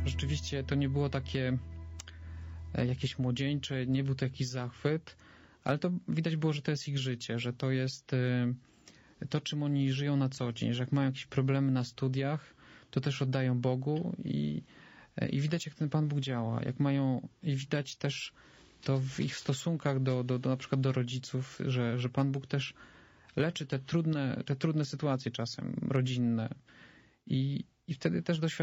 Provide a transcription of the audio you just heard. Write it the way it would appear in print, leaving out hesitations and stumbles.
rzeczywiście to nie było takie jakieś młodzieńcze, nie był to jakiś zachwyt, ale to widać było, że to jest ich życie, że to jest to, czym oni żyją na co dzień, że jak mają jakieś problemy na studiach, to też oddają Bogu i widać, jak ten Pan Bóg działa, jak mają, i widać też to w ich stosunkach do na przykład do rodziców, że Pan Bóg też leczy te trudne sytuacje czasem rodzinne i wtedy też